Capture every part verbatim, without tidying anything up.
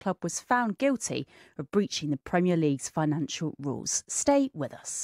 club was found guilty of breaching the Premier League's financial rules. Stay with us.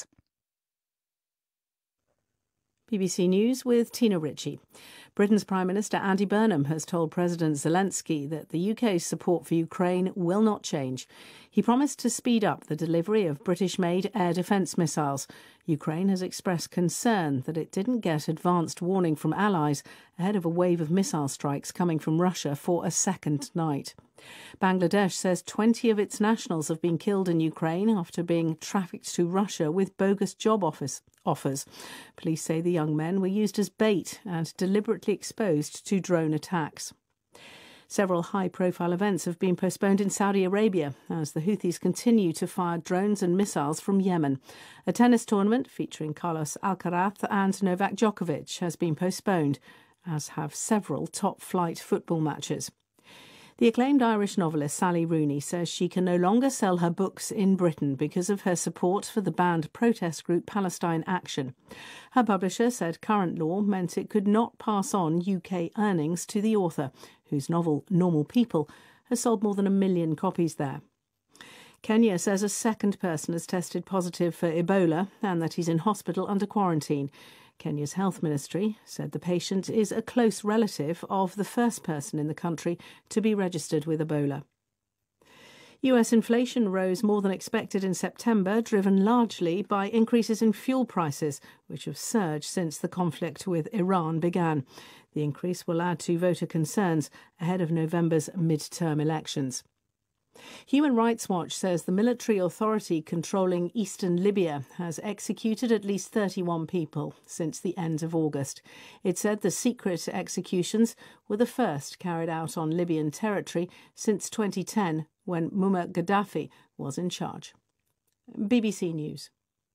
B B C News with Tina Ritchie. Britain's Prime Minister Andy Burnham has told President Zelensky that the U K's support for Ukraine will not change. He promised to speed up the delivery of British-made air defence missiles. Ukraine has expressed concern that it didn't get advanced warning from allies ahead of a wave of missile strikes coming from Russia for a second night. Bangladesh says twenty of its nationals have been killed in Ukraine after being trafficked to Russia with bogus job office offers. Police say the young men were used as bait and deliberately exposed to drone attacks. Several high-profile events have been postponed in Saudi Arabia as the Houthis continue to fire drones and missiles from Yemen. A tennis tournament featuring Carlos Alcaraz and Novak Djokovic has been postponed, as have several top-flight football matches. The acclaimed Irish novelist Sally Rooney says she can no longer sell her books in Britain because of her support for the banned protest group Palestine Action. Her publisher said current law meant it could not pass on U K earnings to the author, whose novel Normal People has sold more than a million copies there. Kenya says a second person has tested positive for Ebola and that he's in hospital under quarantine. Kenya's health ministry said the patient is a close relative of the first person in the country to be registered with Ebola. U S inflation rose more than expected in September, driven largely by increases in fuel prices, which have surged since the conflict with Iran began. The increase will add to voter concerns ahead of November's mid-term elections. Human Rights Watch says the military authority controlling eastern Libya has executed at least thirty-one people since the end of August. It said the secret executions were the first carried out on Libyan territory since twenty ten, when Muammar Gaddafi was in charge. B B C News.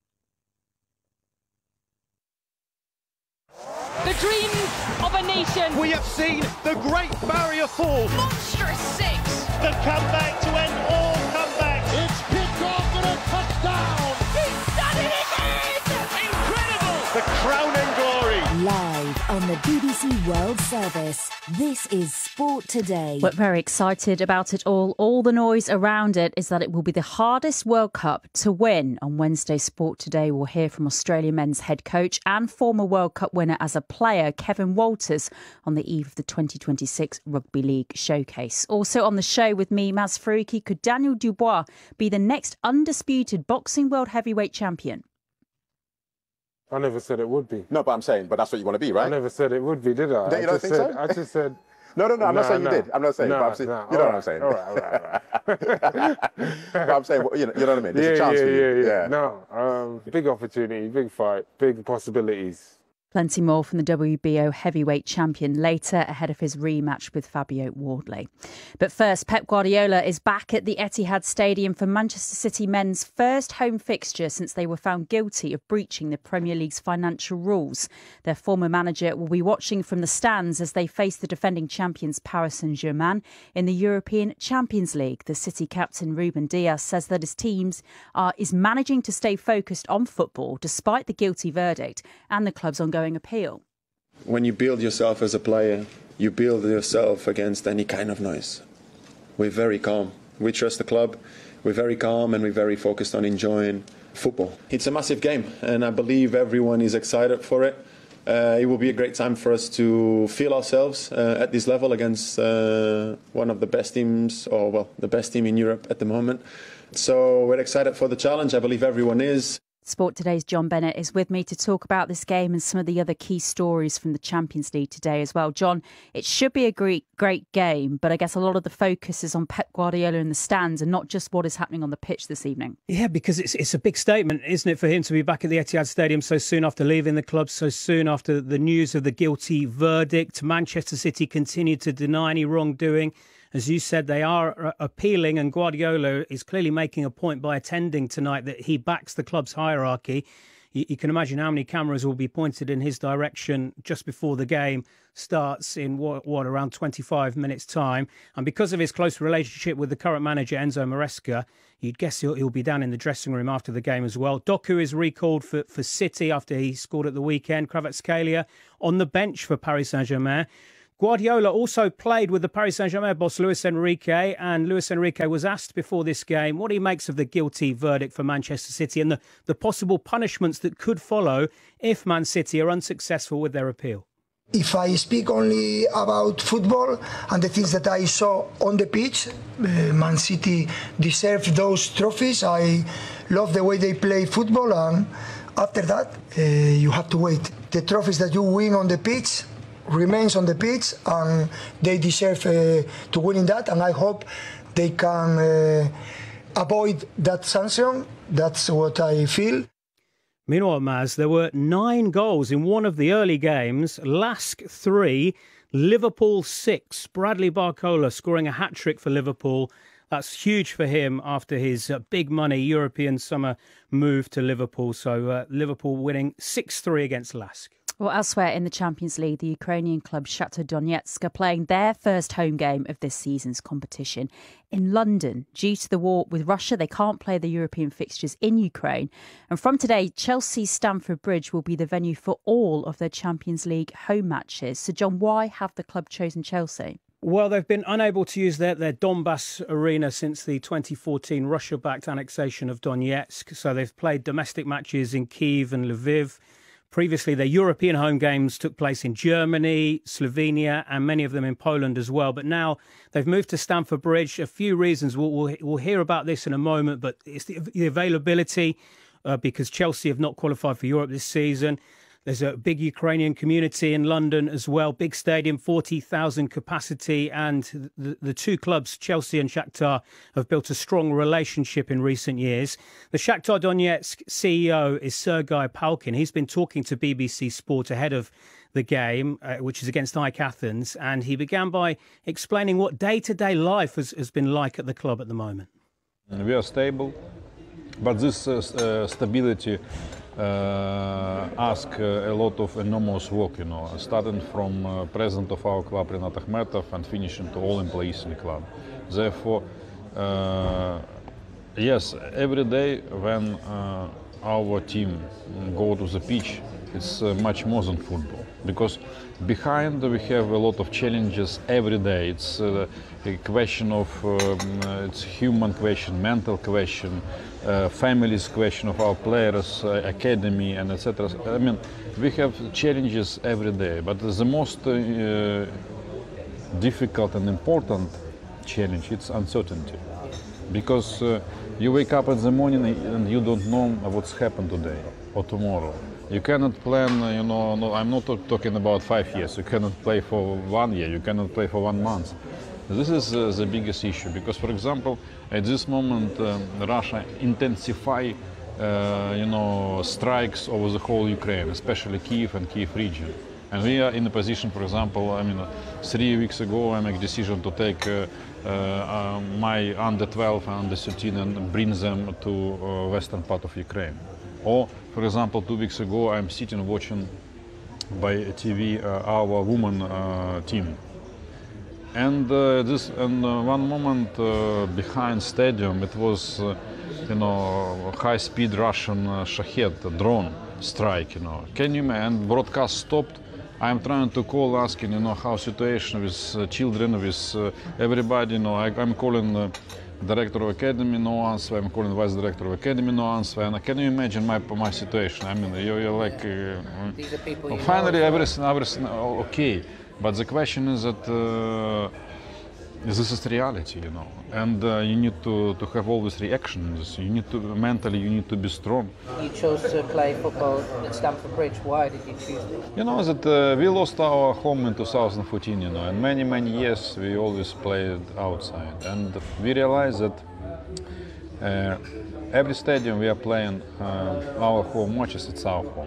The dreams of a nation. We have seen the Great Barrier Fall. Monstrous six. The comeback to end all comebacks. It's kicked off and a touchdown. He's done it again. Incredible. The crowning glory. Live on the B B C World Service. This is Sport Today. We're very excited about it all. All the noise around it is that it will be the hardest World Cup to win. On Wednesday, Sport Today will hear from Australia men's head coach and former World Cup winner as a player, Kevin Walters, on the eve of the twenty twenty-six Rugby League Showcase. Also on the show with me, Maz Faruqi, could Daniel Dubois be the next undisputed boxing world heavyweight champion? I never said it would be. No, but I'm saying, but that's what you want to be, right? I never said it would be, did I? You I don't just think said, so? I just said... No, no, no, I'm no, not saying no. you did. I'm not saying, no, but I'm saying, no, you know right, what I'm saying. All right, all right, all right. But I'm saying, you know, you know what I mean? There's yeah, a chance yeah, for you. Yeah, yeah, yeah. No, um, big opportunity, big fight, big possibilities. Plenty more from the W B O heavyweight champion later, ahead of his rematch with Fabio Wardley. But first, Pep Guardiola is back at the Etihad Stadium for Manchester City men's first home fixture since they were found guilty of breaching the Premier League's financial rules. Their former manager will be watching from the stands as they face the defending champions Paris Saint-Germain in the European Champions League. The City captain Ruben Dias says that his teams are is managing to stay focused on football despite the guilty verdict and the club's ongoing appeal. When you build yourself as a player, you build yourself against any kind of noise. We're very calm. We trust the club. We're very calm and we're very focused on enjoying football. It's a massive game and I believe everyone is excited for it. Uh, it will be a great time for us to feel ourselves uh, at this level against uh, one of the best teams, or well, the best team in Europe at the moment. So we're excited for the challenge. I believe everyone is. Sport Today's John Bennett is with me to talk about this game and some of the other key stories from the Champions League today as well. John, it should be a great, great game, but I guess a lot of the focus is on Pep Guardiola in the stands and not just what is happening on the pitch this evening. Yeah, because it's it's a big statement, isn't it, for him to be back at the Etihad Stadium so soon after leaving the club, so soon after the news of the guilty verdict. Manchester City continue to deny any wrongdoing. As you said, they are appealing, and Guardiola is clearly making a point by attending tonight that he backs the club's hierarchy. You, you can imagine how many cameras will be pointed in his direction just before the game starts in, what, what around twenty-five minutes' time. And because of his close relationship with the current manager, Enzo Maresca, you'd guess he'll, he'll be down in the dressing room after the game as well. Doku is recalled for, for City after he scored at the weekend. Kvaratskhelia on the bench for Paris Saint-Germain. Guardiola also played with the Paris Saint-Germain boss Luis Enrique, and Luis Enrique was asked before this game what he makes of the guilty verdict for Manchester City and the, the possible punishments that could follow if Man City are unsuccessful with their appeal. If I speak only about football and the things that I saw on the pitch, uh, Man City deserved those trophies. I love the way they play football, and after that, uh, you have to wait. The trophies that you win on the pitch remains on the pitch, and they deserve uh, to win in that, and I hope they can uh, avoid that sanction. That's what I feel. Meanwhile, Maz, there were nine goals in one of the early games. Lask three, Liverpool six. Bradley Barcola scoring a hat-trick for Liverpool. That's huge for him after his uh, big money European summer move to Liverpool. So uh, Liverpool winning six three against Lask. Well, elsewhere in the Champions League, the Ukrainian club Shakhtar Donetsk are playing their first home game of this season's competition in London. Due to the war with Russia, they can't play the European fixtures in Ukraine. And from today, Chelsea's Stamford Bridge will be the venue for all of their Champions League home matches. So, John, why have the club chosen Chelsea? Well, they've been unable to use their, their Donbass arena since the twenty fourteen Russia-backed annexation of Donetsk. So they've played domestic matches in Kyiv and Lviv. Previously, their European home games took place in Germany, Slovenia, and many of them in Poland as well. But now they've moved to Stamford Bridge. A few reasons. We'll, we'll, we'll hear about this in a moment, but it's the, the availability uh, because Chelsea have not qualified for Europe this season. There's a big Ukrainian community in London as well. Big stadium, forty thousand capacity. And the, the two clubs, Chelsea and Shakhtar, have built a strong relationship in recent years. The Shakhtar Donetsk C E O is Sergei Palkin. He's been talking to B B C Sport ahead of the game, uh, which is against AEK Athens. And he began by explaining what day-to-day life has, has been like at the club at the moment. We are stable, but this uh, uh, stability Uh, ask uh, a lot of enormous work, you know, starting from uh, president of our club, Renat Akhmetov, and finishing to all employees in the club. Therefore, uh, yes, every day when uh, our team go to the pitch, it's uh, much more than football, because behind we have a lot of challenges every day. It's uh, a question of um, uh, it's human question, mental question, uh, families question of our players, uh, academy, and et cetera. I mean, we have challenges every day, but the most uh, difficult and important challenge is uncertainty, because uh, you wake up in the morning and you don't know what's happened today or tomorrow. You cannot plan, you know, no, I'm not talking about five years. You cannot play for one year, you cannot play for one month. This is uh, the biggest issue, because, for example, at this moment, um, Russia intensify, uh, you know, strikes over the whole Ukraine, especially Kyiv and Kyiv region. And we are in a position, for example, I mean, three weeks ago I make a decision to take uh, uh, uh, my under twelve and under thirteen and bring them to uh, western part of Ukraine. Or, for example, two weeks ago I'm sitting watching by T V uh, our women uh, team. And uh, this, and uh, one moment uh, behind stadium, it was, uh, you know, high-speed Russian uh, Shahed drone strike. You know, can you imagine? Broadcast stopped. I'm trying to call, asking, you know, how situation with uh, children, with uh, everybody. You know, I, I'm calling uh, director of academy, no answer. I'm calling vice director of academy, no answer. And can you imagine my my situation? I mean, you're, you're like, uh, these are people you finally know everything, everything okay. But the question is that uh, this is reality, you know, and uh, you need to, to have always reactions. You need to mentally, you need to be strong. You chose to play football at Stamford Bridge. Why did you choose it? You know that uh, we lost our home in two thousand fourteen, you know, and many many years we always played outside, and we realized that uh, every stadium we are playing uh, our home matches, it's our home.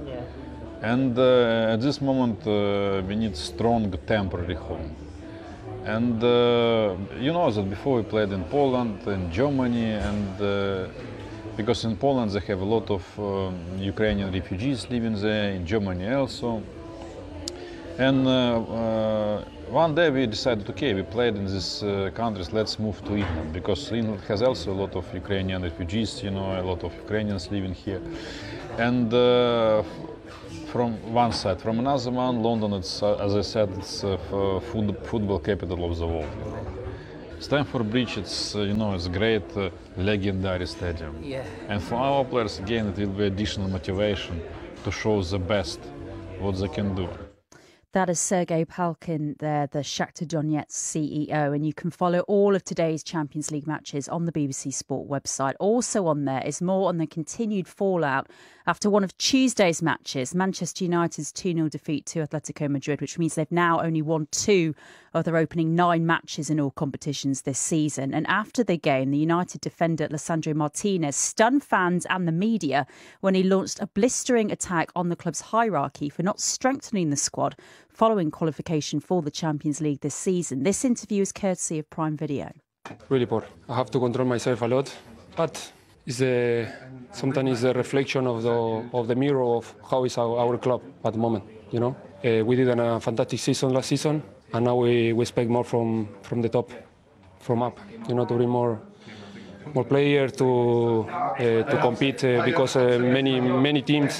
And uh, at this moment, uh, we need strong temporary home. And uh, you know that before we played in Poland, in Germany, and uh, because in Poland they have a lot of um, Ukrainian refugees living there, in Germany also. And uh, uh, one day we decided, okay, we played in these uh, countries, let's move to England, because England has also a lot of Ukrainian refugees, you know, a lot of Ukrainians living here. And uh, from one side, from another one, London, it's, uh, as I said, it's uh, food, football capital of the world. You know. Stamford Bridge, it's, uh, you know, it's a great, uh, legendary stadium. Yeah. And for our players, again, it will be additional motivation to show the best what they can do. That is Sergei Palkin there, the Shakhtar Donetsk C E O, and you can follow all of today's Champions League matches on the B B C Sport website. Also on there is more on the continued fallout after one of Tuesday's matches, Manchester United's two nil defeat to Atletico Madrid, which means they've now only won two of their opening nine matches in all competitions this season. And after the game, the United defender Lisandro Martinez stunned fans and the media when he launched a blistering attack on the club's hierarchy for not strengthening the squad following qualification for the Champions League this season. This interview is courtesy of Prime Video. Really poor. I have to control myself a lot, but it's a, sometimes it's a reflection of the of the mirror of how is our, our club at the moment. You know, uh, we did a fantastic season last season, and now we, we expect more from from the top, from up. You know, to bring more more players to uh, to compete uh, because uh, many many teams.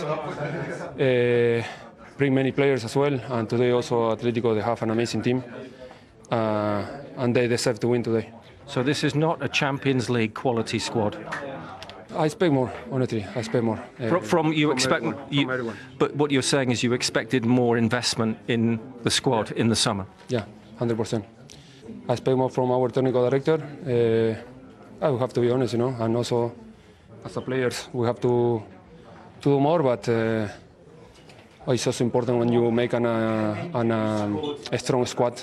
Uh, bring many players as well, and today also Atletico, they have an amazing team, uh, and they deserve to win today. So this is not a Champions League quality squad? I expect more, honestly, I expect more. Uh, from, from you from expect, everyone, you, from everyone. But what you're saying is you expected more investment in the squad in the summer? Yeah, one hundred percent. I expect more from our technical director. Uh, I will have to be honest, you know, and also as a players, we have to, to do more, but uh, it's also important when you make an, uh, an, uh, a strong squad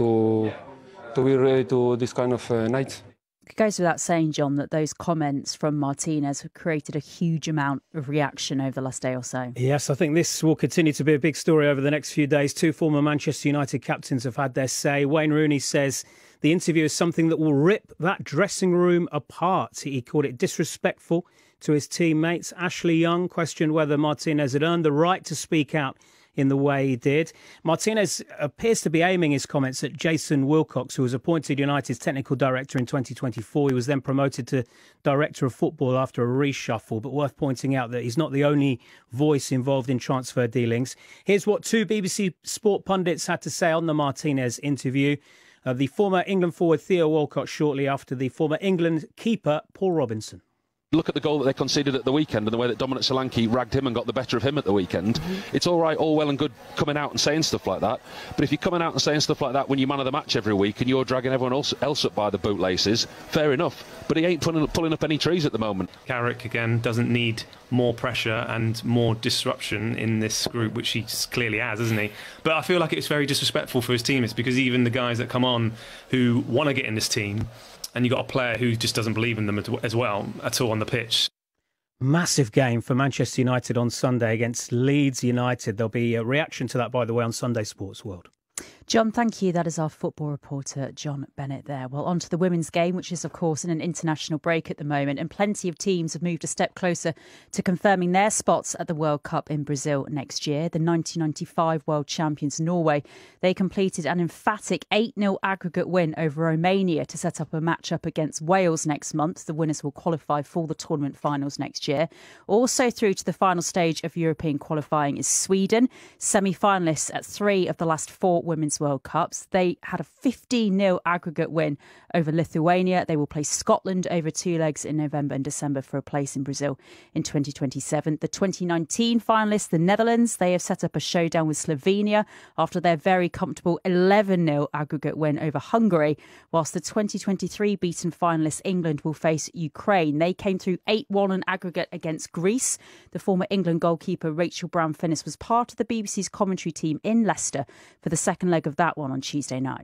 to to be ready to this kind of uh, nights. It goes without saying, John, that those comments from Martinez have created a huge amount of reaction over the last day or so. Yes, I think this will continue to be a big story over the next few days. Two former Manchester United captains have had their say. Wayne Rooney says the interview is something that will rip that dressing room apart. He called it disrespectful to his teammates. Ashley Young questioned whether Martinez had earned the right to speak out in the way he did. Martinez appears to be aiming his comments at Jason Wilcox, who was appointed United's technical director in twenty twenty-four. He was then promoted to director of football after a reshuffle, but worth pointing out that he's not the only voice involved in transfer dealings. Here's what two B B C Sport pundits had to say on the Martinez interview. Uh, the former England forward Theo Walcott shortly after the former England keeper Paul Robinson. Look at the goal that they conceded at the weekend and the way that Dominic Solanke ragged him and got the better of him at the weekend. Mm-hmm. It's all right, all well and good coming out and saying stuff like that, but if you're coming out and saying stuff like that when you're man of the match every week and you're dragging everyone else, else up by the bootlaces, fair enough, but he ain't pulling, pulling up any trees at the moment. Carrick, again, doesn't need more pressure and more disruption in this group, which he clearly has, isn't he? But I feel like it's very disrespectful for his teammates, because even the guys that come on who want to get in this team, and you've got a player who just doesn't believe in them as well at all on the pitch. Massive game for Manchester United on Sunday against Leeds United. There'll be a reaction to that, by the way, on Sunday Sports World. John, thank you. That is our football reporter, John Bennett there. Well, on to the women's game, which is, of course, in an international break at the moment. And plenty of teams have moved a step closer to confirming their spots at the World Cup in Brazil next year. The nineteen ninety-five world champions, Norway, they completed an emphatic eight nil aggregate win over Romania to set up a match-up against Wales next month. The winners will qualify for the tournament finals next year. Also through to the final stage of European qualifying is Sweden, semi-finalists at three of the last four women's World Cups. They had a fifteen nil aggregate win over Lithuania. They will play Scotland over two legs in November and December for a place in Brazil in twenty twenty-seven. The twenty nineteen finalists, the Netherlands, they have set up a showdown with Slovenia after their very comfortable eleven nil aggregate win over Hungary, whilst the twenty twenty-three beaten finalists, England, will face Ukraine. They came through eight one in aggregate against Greece. The former England goalkeeper Rachel Brown-Finnis was part of the B B C's commentary team in Leicester for the second leg of that one on Tuesday night.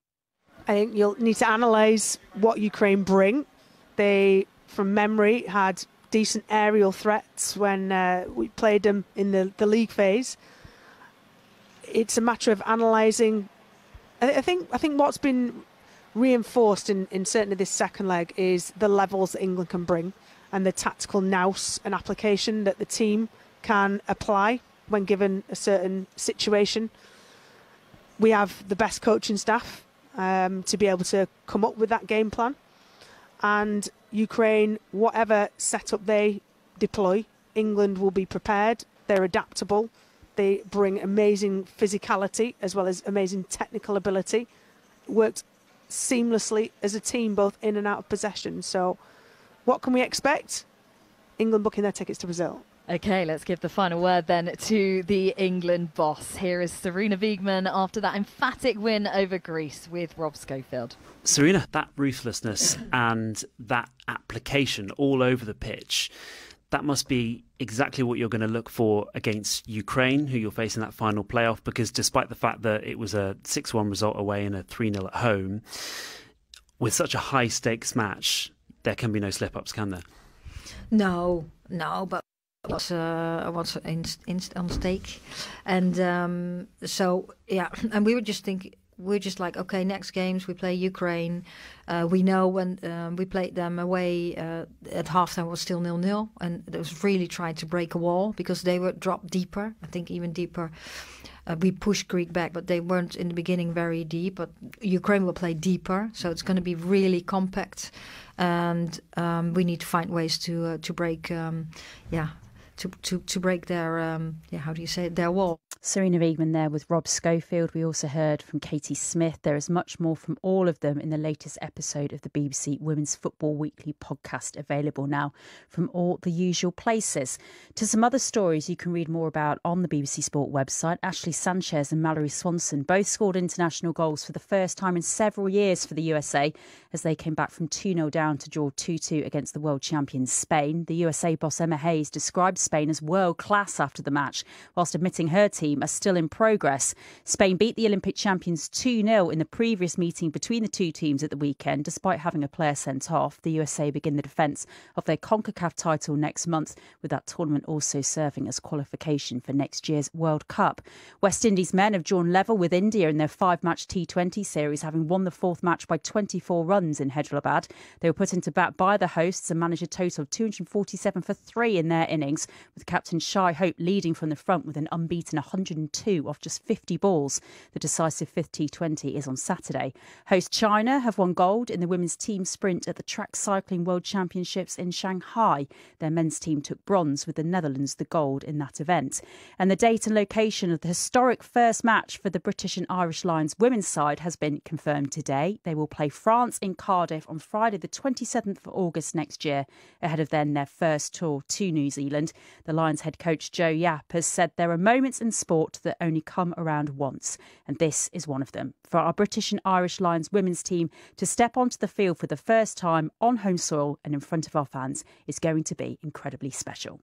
I think you'll need to analyse what Ukraine bring. They, from memory, had decent aerial threats when uh, we played them in the, the league phase. It's a matter of analysing. I, I think I think what's been reinforced in, in certainly this second leg is the levels that England can bring and the tactical nous and application that the team can apply when given a certain situation. we have the best coaching staff um, to be able to come up with that game plan. And Ukraine, whatever setup they deploy, England will be prepared. They're adaptable. They bring amazing physicality as well as amazing technical ability. Worked seamlessly as a team, both in and out of possession. So what can we expect? England booking their tickets to Brazil. OK, let's give the final word then to the England boss. Here is Sarina Wiegman after that emphatic win over Greece with Rob Schofield. Sarina, that ruthlessness and that application all over the pitch, that must be exactly what you're going to look for against Ukraine, who you're facing that final playoff, because despite the fact that it was a six one result away and a three nil at home, with such a high-stakes match, there can be no slip-ups, can there? No, no, but what's uh, what's in, in, on stake, and um, so yeah, and we were just thinking, we're just like, okay, next games we play Ukraine. Uh, we know when um, we played them away uh, at halftime it was still nil nil, and it was really trying to break a wall because they were dropped deeper. I think even deeper. Uh, we pushed Greek back, but they weren't in the beginning very deep. But Ukraine will play deeper, so it's going to be really compact, and um, we need to find ways to uh, to break, um, yeah, to to to break their um, yeah, how do you say it, their wall. Sarina Wiegman there with Rob Schofield. We also heard from Katie Smith. There is much more from all of them in the latest episode of the B B C Women's Football Weekly podcast, available now from all the usual places. To some other stories you can read more about on the B B C Sport website. Ashley Sanchez and Mallory Swanson both scored international goals for the first time in several years for the U S A as they came back from two nil down to draw two two against the world champions Spain. The U S A boss Emma Hayes described Spain as world class after the match, whilst admitting her team are still in progress. Spain beat the Olympic champions two nil in the previous meeting between the two teams at the weekend, despite having a player sent off. The U S A begin the defence of their CONCACAF title next month, with that tournament also serving as qualification for next year's World Cup. West Indies men have drawn level with India in their five-match T twenty series, having won the fourth match by twenty-four runs in Hyderabad. They were put into bat by the hosts and managed a total of two hundred forty-seven for three in their innings, with captain Shai Hope leading from the front with an unbeaten one hundred two off just fifty balls. The decisive fifth T twenty is on Saturday. Host China have won gold in the women's team sprint at the Track Cycling World Championships in Shanghai. Their men's team took bronze, with the Netherlands the gold in that event. And the date and location of the historic first match for the British and Irish Lions women's side has been confirmed today. They will play France in Cardiff on Friday the twenty-seventh of August next year, ahead of then their first tour to New Zealand. The Lions head coach Joe Yapp has said there are moments in sport that only come around once, and this is one of them. For our British and Irish Lions women's team to step onto the field for the first time on home soil and in front of our fans is going to be incredibly special.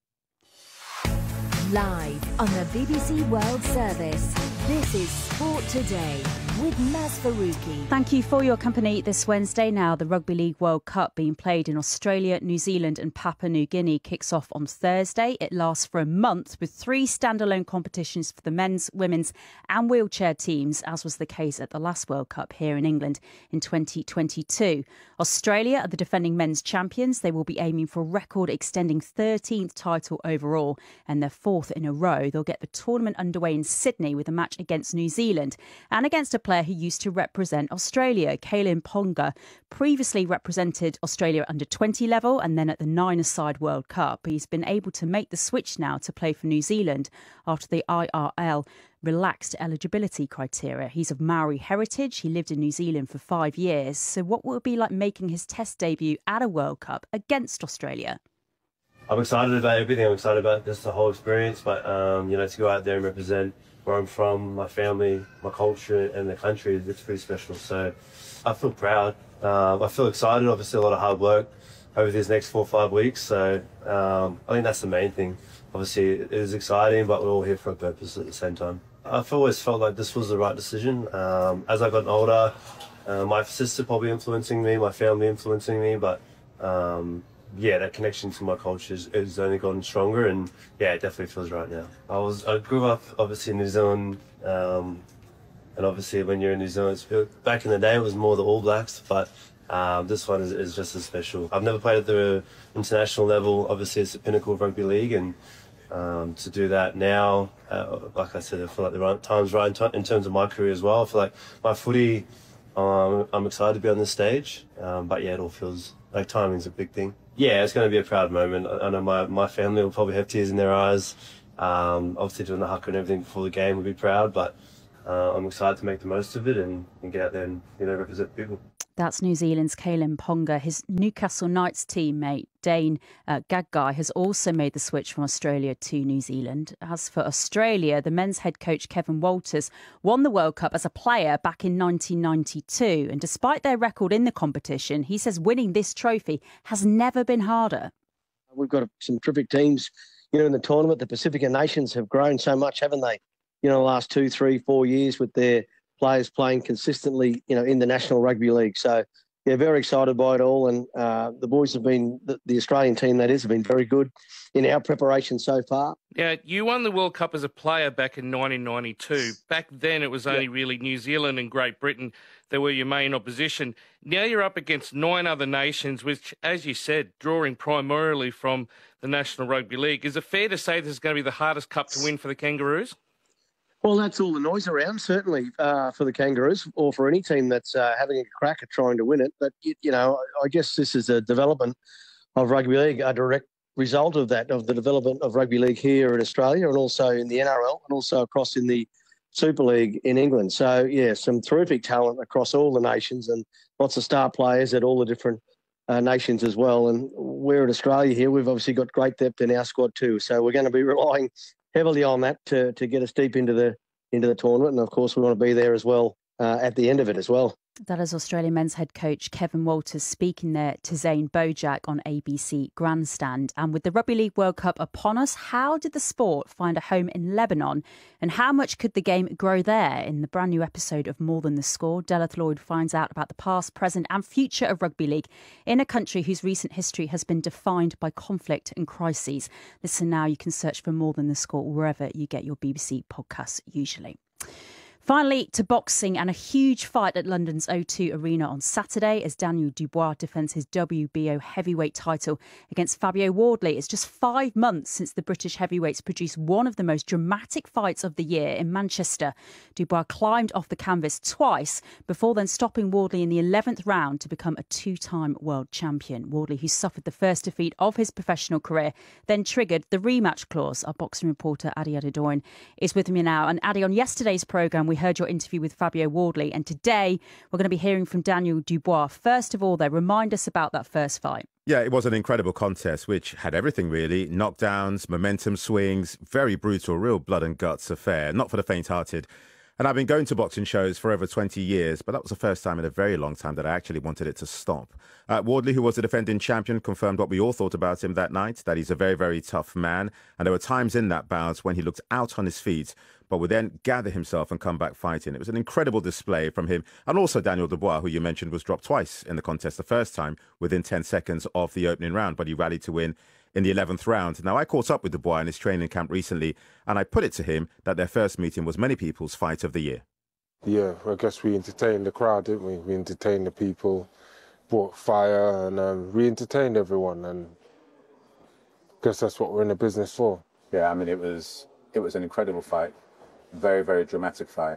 Live on the B B C World Service, this is Sport Today with Naz Faruqi. Thank you for your company this Wednesday. Now, the Rugby League World Cup being played in Australia, New Zealand and Papua New Guinea kicks off on Thursday. It lasts for a month with three standalone competitions for the men's, women's and wheelchair teams, as was the case at the last World Cup here in England in twenty twenty-two. Australia are the defending men's champions. They will be aiming for a record-extending thirteenth title overall and their fourth in a row. They'll get the tournament underway in Sydney with a match against New Zealand and against a player who used to represent Australia. Kalyn Ponga previously represented Australia under twenty level and then at the nine-a-side World Cup. He's been able to make the switch now to play for New Zealand after the I R L relaxed eligibility criteria. He's of Maori heritage. He lived in New Zealand for five years. So what will it be like making his Test debut at a World Cup against Australia? I'm excited about everything. I'm excited about just the whole experience, but um, you know, to go out there and represent where I'm from, my family, my culture and the country, it's pretty special. So I feel proud. Um, I feel excited. Obviously a lot of hard work over these next four or five weeks. So um, I think that's the main thing. Obviously it is exciting, but we're all here for a purpose at the same time. I've always felt like this was the right decision. Um, as I've gotten older, uh, my sister probably influencing me, my family influencing me, but um, yeah, that connection to my culture has, has only gotten stronger, and yeah, it definitely feels right now. I was I grew up obviously in New Zealand, um, and obviously when you're in New Zealand, it's, back in the day it was more the All Blacks, but um, this one is, is just as special. I've never played at the international level. Obviously, it's the pinnacle of rugby league, and Um, to do that now, uh, like I said, I feel like the right time's right in, t- in terms of my career as well. I feel like my footy, um, I'm excited to be on this stage, um, but yeah, it all feels like timing's a big thing. Yeah, it's going to be a proud moment. I, I know my, my family will probably have tears in their eyes. Um, obviously doing the haka and everything before the game will be proud, but uh, I'm excited to make the most of it and, and get out there and, you know, represent people. That's New Zealand's Kalen Ponga. His Newcastle Knights teammate, Dane uh, Gagai, has also made the switch from Australia to New Zealand. As for Australia, the men's head coach Kevin Walters won the World Cup as a player back in nineteen ninety-two. And despite their record in the competition, he says winning this trophy has never been harder. We've got some terrific teams, you know, in the tournament. The Pacifica nations have grown so much, haven't they? You know, the last two, three, four years with their players playing consistently, you know, in the National Rugby League. So, yeah, very excited by it all. And uh, the boys have been, the, the Australian team that is, have been very good in our preparation so far. Yeah, you won the World Cup as a player back in nineteen ninety-two. Back then it was only yeah. really New Zealand and Great Britain that were your main opposition. Now you're up against nine other nations, which, as you said, drawing primarily from the National Rugby League. Is it fair to say this is going to be the hardest cup to win for the Kangaroos? Well, that's all the noise around, certainly, uh, for the Kangaroos or for any team that's uh, having a crack at trying to win it. But, you, you know, I guess this is a development of rugby league, a direct result of that, of the development of rugby league here in Australia and also in the N R L and also across in the Super League in England. So, yeah, some terrific talent across all the nations and lots of star players at all the different uh, nations as well. And we're in Australia here. We've obviously got great depth in our squad too. So we're going to be relying heavily on that to, to get us deep into the into the tournament. And, of course, we want to be there as well uh, at the end of it as well. That is Australian men's head coach Kevin Walters speaking there to Zane Bojack on A B C Grandstand. And with the Rugby League World Cup upon us, how did the sport find a home in Lebanon? And how much could the game grow there? In the brand new episode of More Than the Score, Delith Lloyd finds out about the past, present and future of rugby league in a country whose recent history has been defined by conflict and crises. Listen now, you can search for More Than the Score wherever you get your B B C podcasts usually. Finally, to boxing and a huge fight at London's O two Arena on Saturday as Daniel Dubois defends his W B O heavyweight title against Fabio Wardley. It's just five months since the British heavyweights produced one of the most dramatic fights of the year in Manchester. Dubois climbed off the canvas twice before then stopping Wardley in the eleventh round to become a two-time world champion. Wardley, who suffered the first defeat of his professional career, then triggered the rematch clause. Our boxing reporter, Adi Adedoyin, is with me now. And Adi, on yesterday's programme, we heard your interview with Fabio Wardley, and today we're going to be hearing from Daniel Dubois. First of all, though, remind us about that first fight. Yeah, it was an incredible contest, which had everything really. Knockdowns, momentum swings, very brutal, real blood and guts affair, not for the faint-hearted. And I've been going to boxing shows for over twenty years, but that was the first time in a very long time that I actually wanted it to stop. Uh, Wardley, who was the defending champion, confirmed what we all thought about him that night, that he's a very, very tough man. And there were times in that bout when he looked out on his feet, but would then gather himself and come back fighting. It was an incredible display from him. And also Daniel Dubois, who you mentioned, was dropped twice in the contest. The first time within ten seconds of the opening round, but he rallied to win in the eleventh round. Now, I caught up with Dubois in his training camp recently, and I put it to him that their first meeting was many people's fight of the year. Yeah, I guess we entertained the crowd, didn't we? We entertained the people, brought fire, and um, we entertained everyone, and I guess that's what we're in the business for. Yeah, I mean, it was it was an incredible fight. Very, very dramatic fight.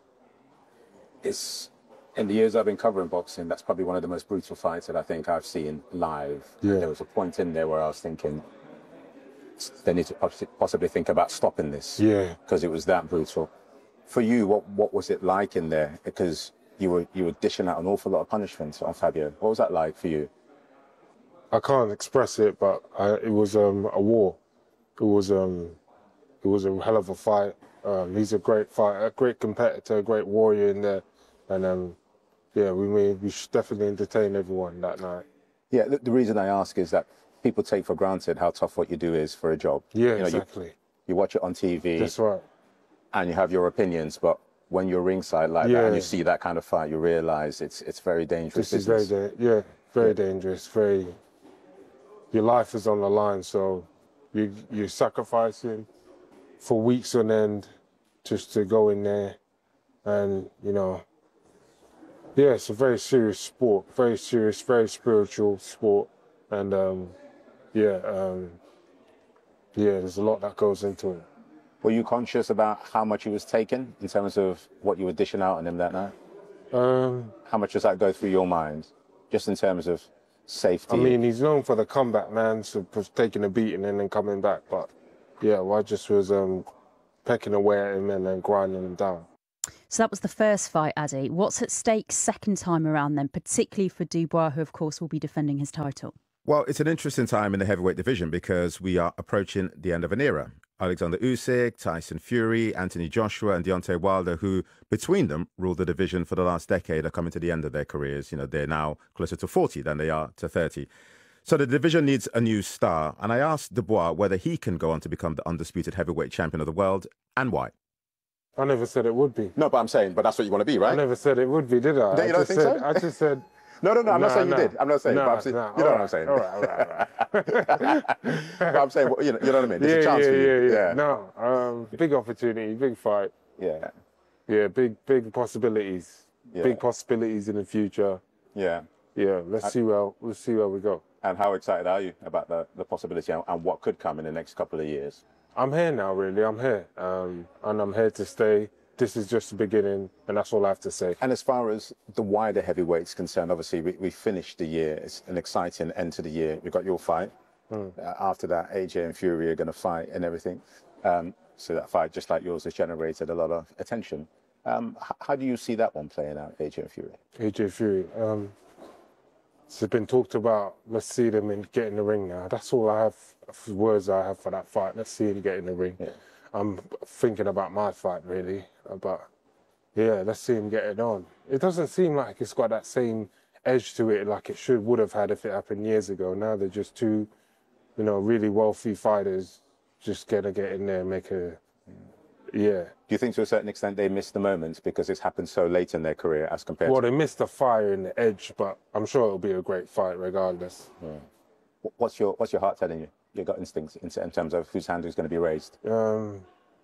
It's, in the years I've been covering boxing, that's probably one of the most brutal fights that I think I've seen live. Yeah. There was a point in there where I was thinking, they need to possibly think about stopping this. Yeah. Because it was that brutal. For you, what what was it like in there? Because you were you were dishing out an awful lot of punishments on Fabio. What was that like for you? I can't express it, but I, it was um, a war. It was um, it was a hell of a fight. Um, he's a great fighter, a great competitor, a great warrior in there, and um, yeah, we made, we should definitely entertain everyone that night. Yeah, the, the reason I ask is that people take for granted how tough what you do is for a job. Yeah, you know, exactly. You, you watch it on T V. That's right. And you have your opinions, but when you're ringside like yeah. that and you see that kind of fight, you realise it's it's very dangerous. This business. is very, da- yeah, very yeah. dangerous. Very, your life is on the line, so you you're sacrificing for weeks on end just to go in there, and you know, yeah, it's a very serious sport, very serious, very spiritual sport, and um, yeah, um, yeah, there's a lot that goes into it. Were you conscious about how much he was taking in terms of what you were dishing out on him that night? Um, how much does that go through your mind, just in terms of safety? I mean, he's known for the comeback, man, so taking a beating and then coming back. But yeah, well, I just was um, pecking away at him and then grinding him down. So that was the first fight, Addy. What's at stake second time around then, particularly for Dubois, who, of course, will be defending his title? Well, it's an interesting time in the heavyweight division because we are approaching the end of an era. Alexander Usyk, Tyson Fury, Anthony Joshua and Deontay Wilder, who between them ruled the division for the last decade, are coming to the end of their careers. You know, they're now closer to forty than they are to thirty. So the division needs a new star. And I asked Dubois whether he can go on to become the undisputed heavyweight champion of the world and why. I never said it would be. No, but I'm saying, but that's what you want to be, right? I never said it would be, did I? No, you I don't just think said, so? I just said... No, no, no, I'm no, not saying no. you did. I'm not saying, no, but I'm saying, no. you know all what I'm right, saying. All right, all right, all right. But I'm saying, you know, you know what I mean? There's yeah, a chance yeah, for you. Yeah, yeah, yeah. No, um, big opportunity, big fight. Yeah. Yeah, big, big possibilities. Yeah. Big possibilities in the future. Yeah. Yeah, let's I, see where, let's see where we go. And how excited are you about the, the possibility and, and what could come in the next couple of years? I'm here now, really. I'm here. Um, and I'm here to stay. This is just the beginning, and that's all I have to say. And as far as the wider heavyweights concerned, obviously, we, we finished the year. It's an exciting end to the year. We've got your fight. Mm. Uh, after that, A J and Fury are going to fight and everything. Um, so that fight, just like yours, has generated a lot of attention. Um, h- how do you see that one playing out, A J and Fury? A J Fury. Um, it's been talked about. Let's see them in, get in the ring now. That's all I have, words I have for that fight. Let's see him get in the ring. Yeah. I'm thinking about my fight, really. But, yeah, let's see him get it on. It doesn't seem like it's got that same edge to it like it should, would have had if it happened years ago. Now they're just two, you know, really wealthy fighters just going to get in there and make a, yeah. Do you think to a certain extent they missed the moments because it's happened so late in their career as compared well, to... Well, they missed the fire and the edge, but I'm sure it'll be a great fight regardless. Yeah. What's your, what's your heart telling you? Your gut instincts in, in terms of whose hand is going to be raised? Um,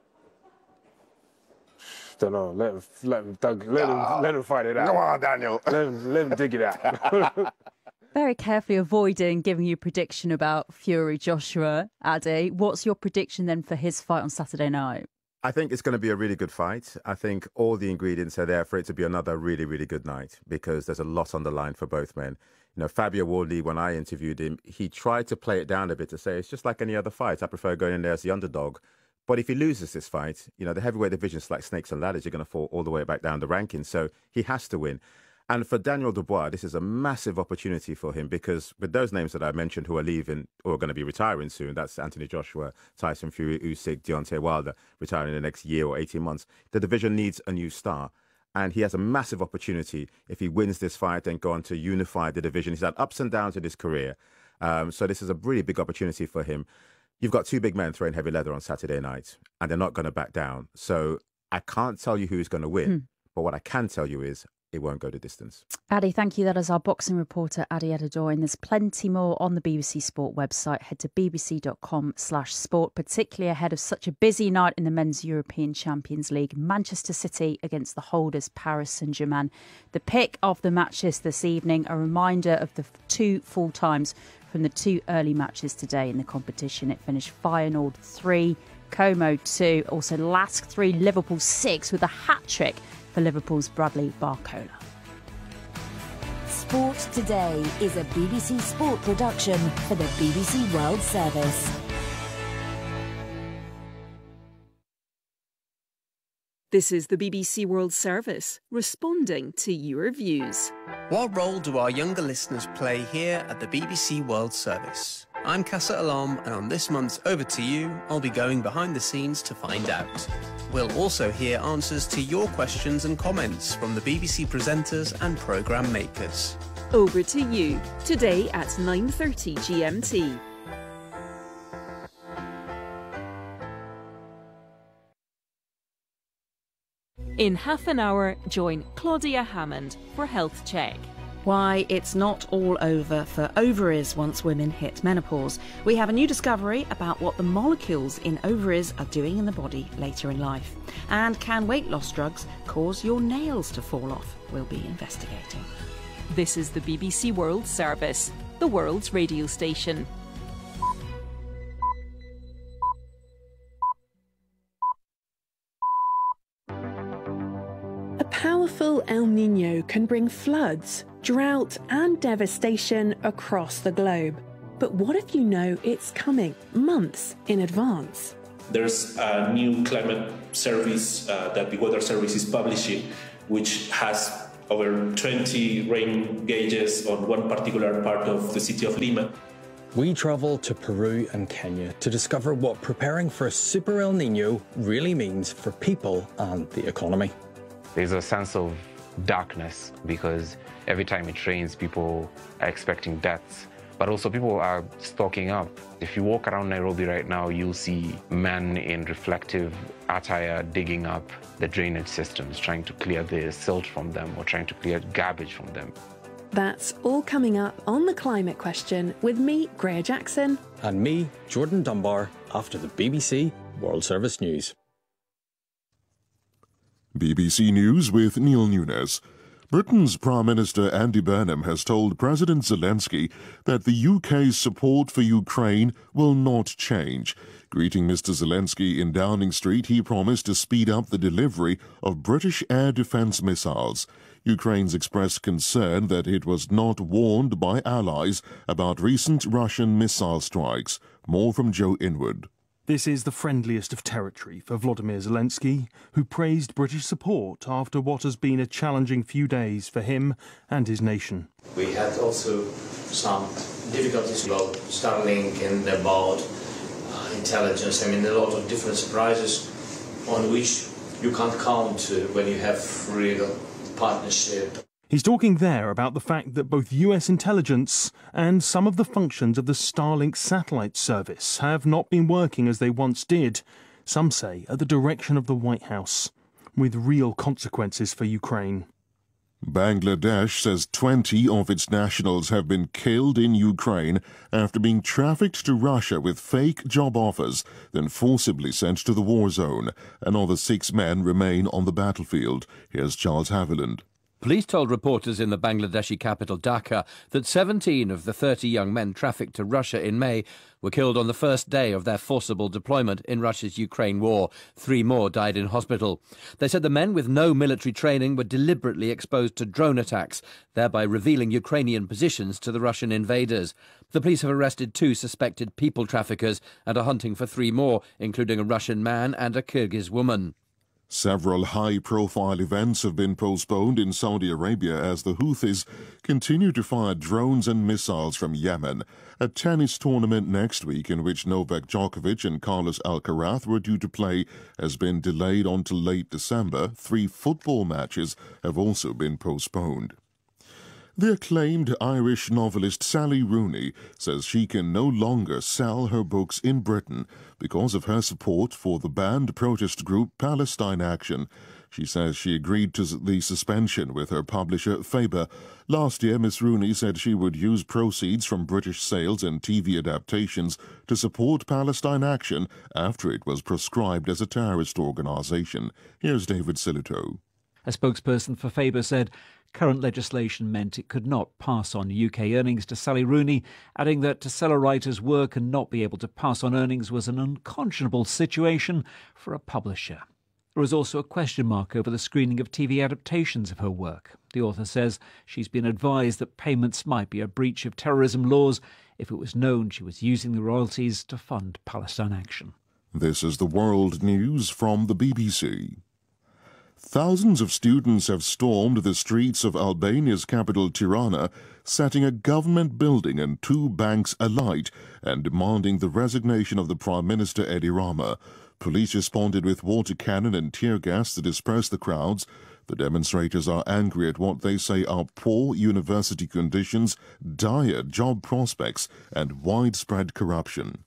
don't know. Let him, let him, Doug, let oh, him, let him fight it out. Come on, Daniel. Let him, let him dig it out. Very carefully avoiding giving you a prediction about Fury Joshua. Addy, what's your prediction then for his fight on Saturday night? I think it's going to be a really good fight. I think all the ingredients are there for it to be another really, really good night because there's a lot on the line for both men. You know, Fabio Wardley, when I interviewed him, he tried to play it down a bit to say it's just like any other fight. I prefer going in there as the underdog. But if he loses this fight, you know, the heavyweight division's like snakes and ladders. You're going to fall all the way back down the rankings. So he has to win. And for Daniel Dubois, this is a massive opportunity for him because with those names that I mentioned who are leaving or are going to be retiring soon, that's Anthony Joshua, Tyson Fury, Usyk, Deontay Wilder, retiring in the next year or eighteen months. The division needs a new star. And he has a massive opportunity if he wins this fight and go on to unify the division. He's had ups and downs in his career. Um, so this is a really big opportunity for him. You've got two big men throwing heavy leather on Saturday night, and they're not going to back down. So I can't tell you who's going to win. Hmm. But what I can tell you is it won't go the distance. Addy, thank you. That is our boxing reporter, Addy Edidoy. And there's plenty more on the B B C Sport website. Head to bbc.com slash sport, particularly ahead of such a busy night in the Men's European Champions League. Manchester City against the holders, Paris Saint-Germain. The pick of the matches this evening, a reminder of the two full times from the two early matches today in the competition. It finished Feyenoord three, Como two, also Lask three, Liverpool six, with a hat-trick for Liverpool's Bradley Barcola. Sport Today is a B B C Sport production for the B B C World Service. This is the B B C World Service, responding to your views. What role do our younger listeners play here at the B B C World Service? I'm Casa Alam, and on this month's Over to You, I'll be going behind the scenes to find out. We'll also hear answers to your questions and comments from the B B C presenters and programme makers. Over to You, today at nine thirty G M T. In half an hour, join Claudia Hammond for Health Check. Why it's not all over for ovaries once women hit menopause. We have a new discovery about what the molecules in ovaries are doing in the body later in life. And can weight loss drugs cause your nails to fall off? We'll be investigating. This is the B B C World Service, the world's radio station. El Niño can bring floods, drought and devastation across the globe. But what if you know it's coming months in advance? There's a new climate service uh, that the Weather Service is publishing, which has over twenty rain gauges on one particular part of the city of Lima. We travel to Peru and Kenya to discover what preparing for a super El Niño really means for people and the economy. There's a sense of darkness because every time it rains, people are expecting deaths. But also people are stocking up. If you walk around Nairobi right now, you'll see men in reflective attire digging up the drainage systems, trying to clear the silt from them or trying to clear garbage from them. That's all coming up on The Climate Question with me, Greer Jackson. And me, Jordan Dunbar, after the B B C World Service News. B B C News with Neil Nunes. Britain's Prime Minister Andy Burnham has told President Zelensky that the U K's support for Ukraine will not change. Greeting Mister Zelensky in Downing Street, he promised to speed up the delivery of British air defence missiles. Ukraine's expressed concern that it was not warned by allies about recent Russian missile strikes. More from Joe Inwood. This is the friendliest of territory for Volodymyr Zelensky, who praised British support after what has been a challenging few days for him and his nation. We had also some difficulties about Starlink and about uh, intelligence. I mean, a lot of different surprises on which you can't count uh, when you have real partnership. He's talking there about the fact that both U S intelligence and some of the functions of the Starlink satellite service have not been working as they once did, some say at the direction of the White House, with real consequences for Ukraine. Bangladesh says twenty of its nationals have been killed in Ukraine after being trafficked to Russia with fake job offers, then forcibly sent to the war zone. Another six men remain on the battlefield. Here's Charles Haviland. Police told reporters in the Bangladeshi capital Dhaka that seventeen of the thirty young men trafficked to Russia in May were killed on the first day of their forcible deployment in Russia's Ukraine war. Three more died in hospital. They said the men with no military training were deliberately exposed to drone attacks, thereby revealing Ukrainian positions to the Russian invaders. The police have arrested two suspected people traffickers and are hunting for three more, including a Russian man and a Kyrgyz woman. Several high-profile events have been postponed in Saudi Arabia as the Houthis continue to fire drones and missiles from Yemen. A tennis tournament next week in which Novak Djokovic and Carlos Alcaraz were due to play has been delayed until late December. Three football matches have also been postponed. The acclaimed Irish novelist Sally Rooney says she can no longer sell her books in Britain because of her support for the banned protest group Palestine Action. She says she agreed to the suspension with her publisher Faber. Last year, Miss Rooney said she would use proceeds from British sales and T V adaptations to support Palestine Action after it was proscribed as a terrorist organisation. Here's David Silito. A spokesperson for Faber said current legislation meant it could not pass on U K earnings to Sally Rooney, adding that to sell a writer's work and not be able to pass on earnings was an unconscionable situation for a publisher. There is also a question mark over the screening of T V adaptations of her work. The author says she's been advised that payments might be a breach of terrorism laws if it was known she was using the royalties to fund Palestine Action. This is the World News from the B B C. Thousands of students have stormed the streets of Albania's capital Tirana, setting a government building and two banks alight and demanding the resignation of the Prime Minister Edi Rama. Police responded with water cannon and tear gas to disperse the crowds. The demonstrators are angry at what they say are poor university conditions, dire job prospects, and widespread corruption.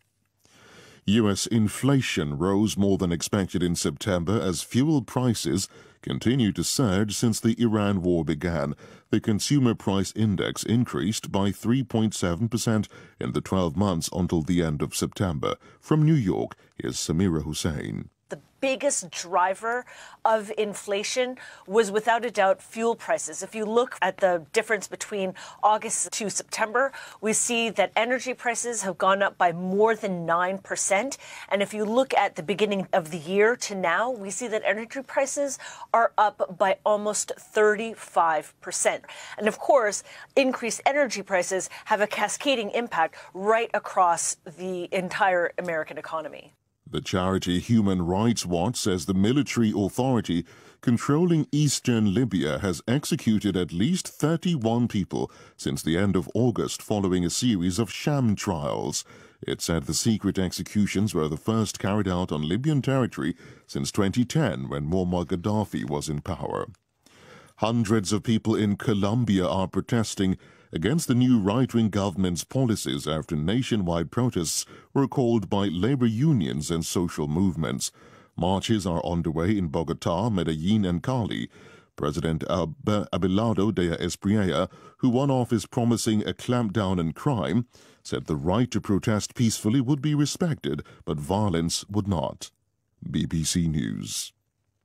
U S inflation rose more than expected in September as fuel prices continue to surge since the Iran war began. The consumer price index increased by three point seven percent in the twelve months until the end of September. From New York, here's Samira Hussein. the biggest driver of inflation was without a doubt fuel prices. If you look at the difference between August to September, we see that energy prices have gone up by more than nine percent. And if you look at the beginning of the year to now, we see that energy prices are up by almost thirty-five percent. And of course, increased energy prices have a cascading impact right across the entire American economy. The charity Human Rights Watch says the military authority controlling eastern Libya has executed at least thirty-one people since the end of August following a series of sham trials. It said the secret executions were the first carried out on Libyan territory since twenty ten, when Muammar Gaddafi was in power. Hundreds of people in Colombia are protesting against the new right-wing government's policies after nationwide protests were called by labor unions and social movements. Marches are underway in Bogota, Medellin and Cali. President Abelardo de Espriella, who won office promising a clampdown on crime, said the right to protest peacefully would be respected, but violence would not. B B C News.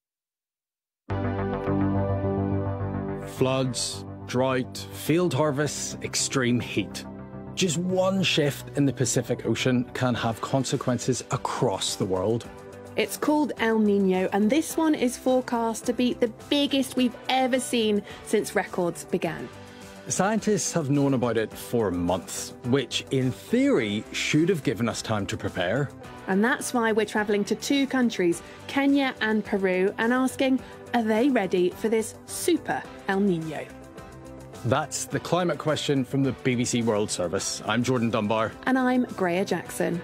Floods, drought, field harvests, extreme heat. Just one shift in the Pacific Ocean can have consequences across the world. It's called El Niño, and this one is forecast to be the biggest we've ever seen since records began. Scientists have known about it for months, which in theory should have given us time to prepare. And that's why we're travelling to two countries, Kenya and Peru, and asking, are they ready for this super El Niño? That's the climate question from the B B C World Service. I'm Jordan Dunbar. And I'm Greer Jackson.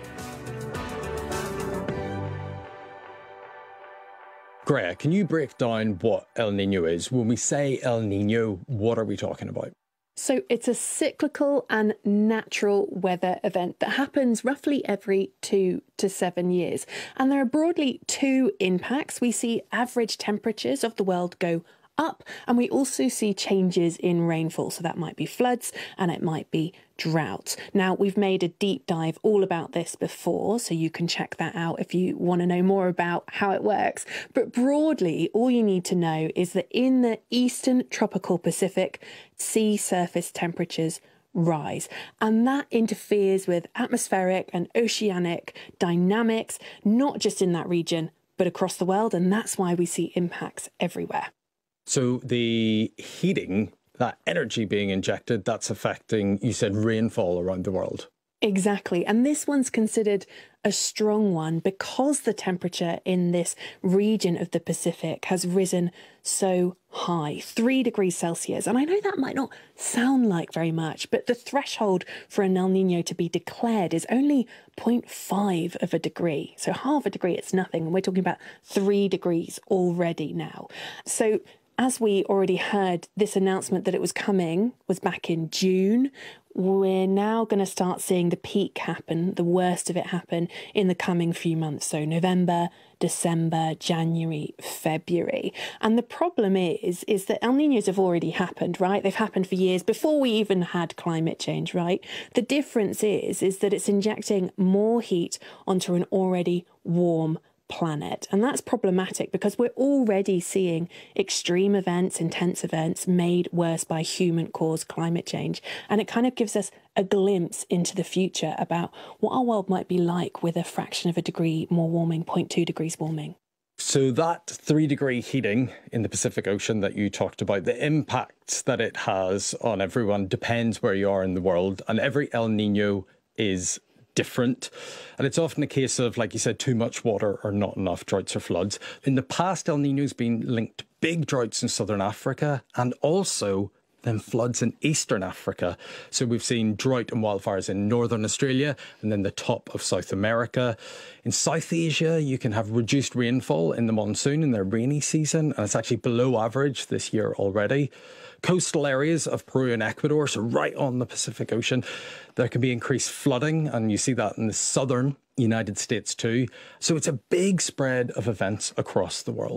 Greer, can you break down what El Niño is? When we say El Niño, what are we talking about? So it's a cyclical and natural weather event that happens roughly every two to seven years. And there are broadly two impacts. We see average temperatures of the world go up, and we also see changes in rainfall. So that might be floods and it might be drought. Now, we've made a deep dive all about this before, so you can check that out if you want to know more about how it works. But broadly, all you need to know is that in the eastern tropical Pacific, sea surface temperatures rise, and that interferes with atmospheric and oceanic dynamics, not just in that region, but across the world. And that's why we see impacts everywhere. So the heating, that energy being injected, that's affecting, you said, rainfall around the world. Exactly. And this one's considered a strong one because the temperature in this region of the Pacific has risen so high, three degrees Celsius. And I know that might not sound like very much, but the threshold for an El Niño to be declared is only zero point five of a degree. So half a degree, it's nothing. And we're talking about three degrees already now. So as we already heard, this announcement that it was coming was back in June. We're now going to start seeing the peak happen, the worst of it happen in the coming few months. So November, December, January, February. And the problem is, is that El Niños have already happened, right? They've happened for years before we even had climate change, right? The difference is, is that it's injecting more heat onto an already warm planet. And that's problematic because we're already seeing extreme events, intense events made worse by human-caused climate change. And it kind of gives us a glimpse into the future about what our world might be like with a fraction of a degree more warming, zero point two degrees warming. So that three-degree heating in the Pacific Ocean that you talked about, the impacts that it has on everyone depends where you are in the world. And every El Niño is different. And it's often a case of, like you said, too much water or not enough, droughts or floods. In the past, El Niño's been linked to big droughts in southern Africa and also then floods in eastern Africa. So we've seen drought and wildfires in northern Australia and then the top of South America. In South Asia, you can have reduced rainfall in the monsoon in their rainy season, and it's actually below average this year already. Coastal areas of Peru and Ecuador, so right on the Pacific Ocean, there can be increased flooding, and you see that in the southern United States too. So it's a big spread of events across the world.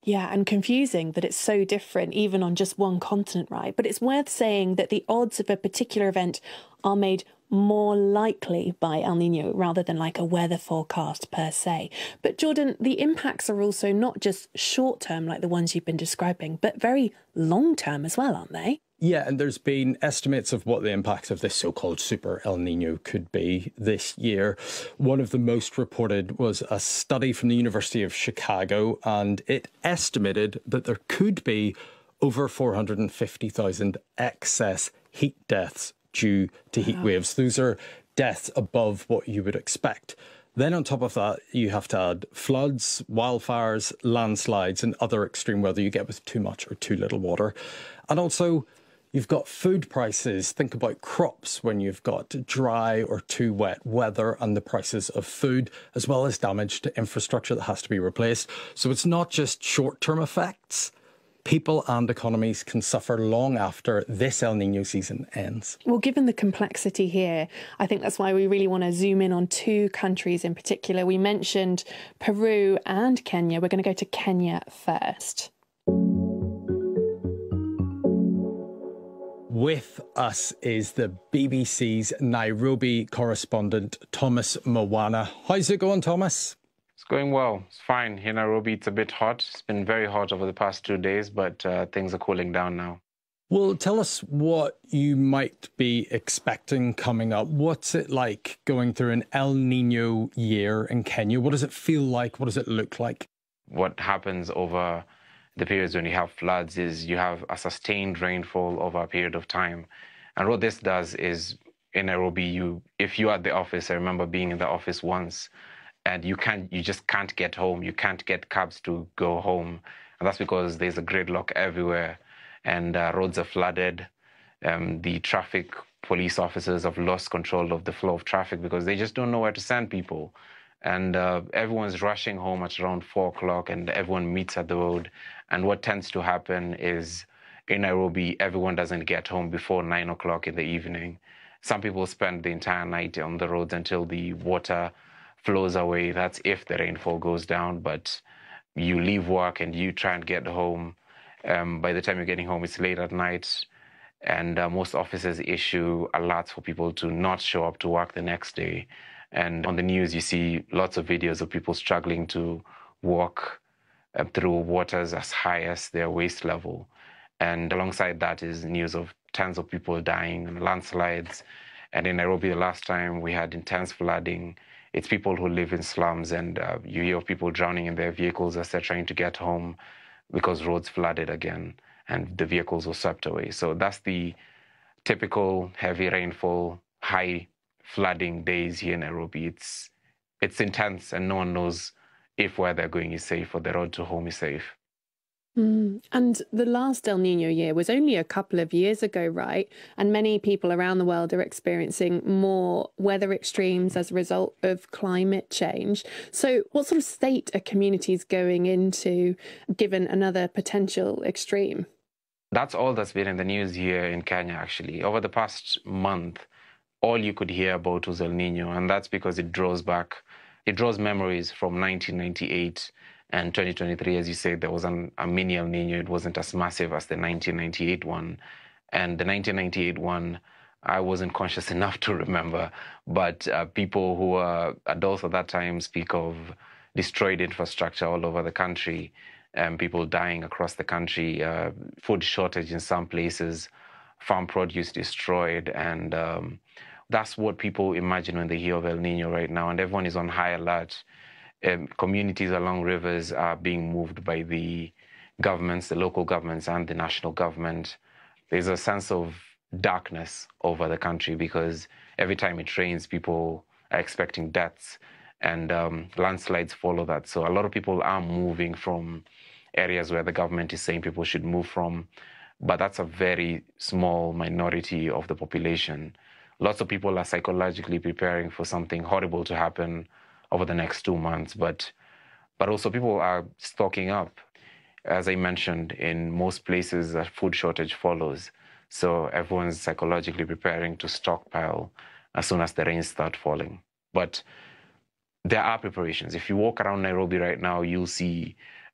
Yeah, and confusing that it's so different even on just one continent, right? But it's worth saying that the odds of a particular event are made more likely by El Nino rather than like a weather forecast per se. But Jordan, the impacts are also not just short term like the ones you've been describing, but very long term as well, aren't they? Yeah, and there's been estimates of what the impacts of this so-called super El Nino could be this year. One of the most reported was a study from the University of Chicago, and it estimated that there could be over four hundred fifty thousand excess heat deaths due to heat waves. Those are deaths above what you would expect. Then on top of that, you have to add floods, wildfires, landslides, and other extreme weather you get with too much or too little water. And also, you've got food prices. Think about crops when you've got dry or too wet weather and the prices of food, as well as damage to infrastructure that has to be replaced. So it's not just short-term effects. People and economies can suffer long after this El Nino season ends. Well, given the complexity here, I think that's why we really want to zoom in on two countries in particular. We mentioned Peru and Kenya. We're going to go to Kenya first. With us is the B B C's Nairobi correspondent, Thomas Mwana. How's it going, Thomas? It's going well. It's fine. Here in Nairobi, it's a bit hot. It's been very hot over the past two days, but uh, things are cooling down now. Well, tell us what you might be expecting coming up. What's it like going through an El Nino year in Kenya? What does it feel like? What does it look like? What happens over the periods when you have floods is you have a sustained rainfall over a period of time. And what this does is in Nairobi, you if you're at the office, I remember being in the office once, and you can't, you just can't get home. You can't get cabs to go home. And that's because there's a gridlock everywhere and uh, roads are flooded. Um, the traffic police officers have lost control of the flow of traffic because they just don't know where to send people. And uh, everyone's rushing home at around four o'clock and everyone meets at the road. And what tends to happen is in Nairobi, everyone doesn't get home before nine o'clock in the evening. Some people spend the entire night on the roads until the water flows away. That's if the rainfall goes down, but you leave work and you try and get home. Um, by the time you're getting home, it's late at night, and uh, most offices issue alerts for people to not show up to work the next day. And on the news, you see lots of videos of people struggling to walk uh, through waters as high as their waist level. And alongside that is news of tens of people dying and landslides. And in Nairobi, the last time we had intense flooding, it's people who live in slums, and uh, you hear of people drowning in their vehicles as they're trying to get home because roads flooded again and the vehicles were swept away. So that's the typical heavy rainfall, high flooding days here in Nairobi. It's, it's intense, and no one knows if where they're going is safe or the road to home is safe. Mm. And the last El Nino year was only a couple of years ago, right? And many people around the world are experiencing more weather extremes as a result of climate change. So what sort of state are communities going into given another potential extreme? That's all that's been in the news here in Kenya, actually. Over the past month, all you could hear about was El Nino, and that's because it draws back, it draws memories from nineteen ninety-eight. And twenty twenty-three, as you said, there was an, a mini El Nino. It wasn't as massive as the nineteen ninety-eight one. And the nineteen ninety-eight one, I wasn't conscious enough to remember. But uh, people who were adults at that time speak of destroyed infrastructure all over the country, and people dying across the country, uh, food shortage in some places, farm produce destroyed. And um, that's what people imagine when they hear of El Nino right now. And everyone is on high alert. Um, communities along rivers are being moved by the governments, the local governments and the national government. There's a sense of darkness over the country because every time it rains, people are expecting deaths, and um, landslides follow that. So a lot of people are moving from areas where the government is saying people should move from, but that's a very small minority of the population. Lots of people are psychologically preparing for something horrible to happen over the next two months, but but also people are stocking up. As I mentioned, in most places, a food shortage follows. So everyone's psychologically preparing to stockpile as soon as the rains start falling. But there are preparations. If you walk around Nairobi right now, you'll see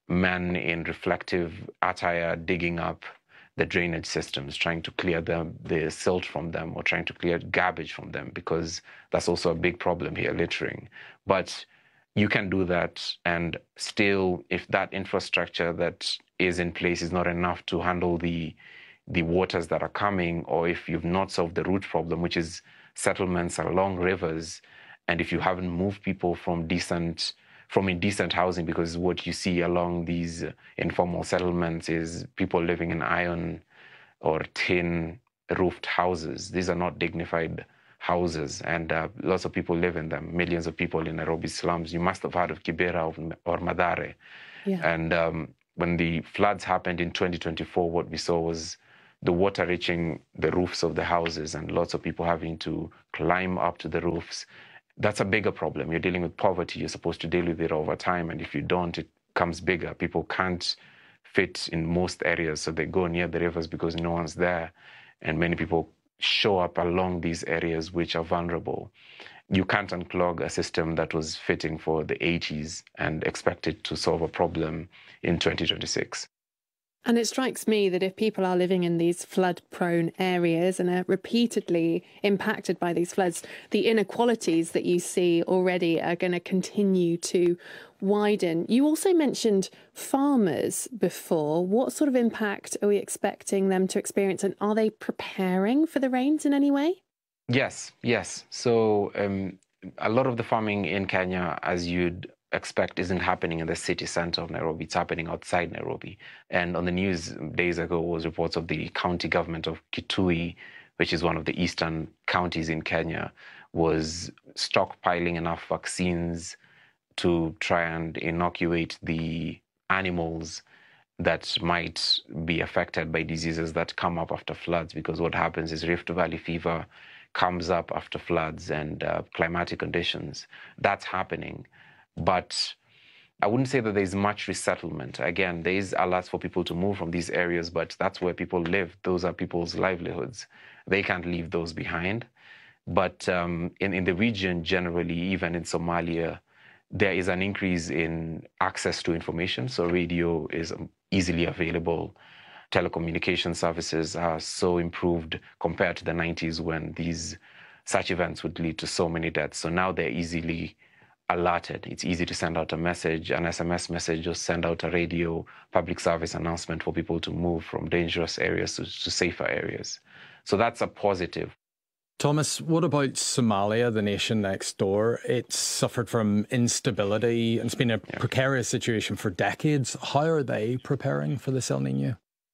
men in reflective attire digging up the drainage systems, trying to clear them, the silt from them, or trying to clear garbage from them, because that's also a big problem here, littering. But you can do that, and still, if that infrastructure that is in place is not enough to handle the the waters that are coming, or if you've not solved the root problem, which is settlements along rivers, and if you haven't moved people from decent from indecent housing, because what you see along these informal settlements is people living in iron or tin roofed houses. These are not dignified houses, and uh, lots of people live in them. Millions of people in Nairobi slums. You must have heard of Kibera or Mathare. Yeah. And um, when the floods happened in twenty twenty-four, what we saw was the water reaching the roofs of the houses and lots of people having to climb up to the roofs. That's a bigger problem. You're dealing with poverty. You're supposed to deal with it over time. And if you don't, it becomes bigger. People can't fit in most areas, so they go near the rivers because no one's there. And many people show up along these areas which are vulnerable. You can't unclog a system that was fitting for the eighties and expect it to solve a problem in twenty twenty-six. And it strikes me that if people are living in these flood-prone areas and are repeatedly impacted by these floods, the inequalities that you see already are going to continue to widen. You also mentioned farmers before. What sort of impact are we expecting them to experience, and are they preparing for the rains in any way? Yes, yes. So um, a lot of the farming in Kenya, as you'd expect, isn't happening in the city center of Nairobi. It's happening outside Nairobi. And on the news days ago was reports of the county government of Kitui, which is one of the eastern counties in Kenya, was stockpiling enough vaccines to try and inoculate the animals that might be affected by diseases that come up after floods. Because what happens is Rift Valley fever comes up after floods and uh, climatic conditions. That's happening. But I wouldn't say that there's much resettlement. Again, there is alerts for people to move from these areas, but that's where people live. Those are people's livelihoods. They can't leave those behind. But um, in, in the region generally, even in Somalia, there is an increase in access to information. So radio is easily available. Telecommunication services are so improved compared to the nineties when these such events would lead to so many deaths. So now they're easily alerted. It's easy to send out a message, an S M S message, or send out a radio public service announcement for people to move from dangerous areas to, to safer areas. So that's a positive. Thomas, what about Somalia, the nation next door? It's suffered from instability and it's been a yeah. precarious situation for decades. How are they preparing for this El Nino?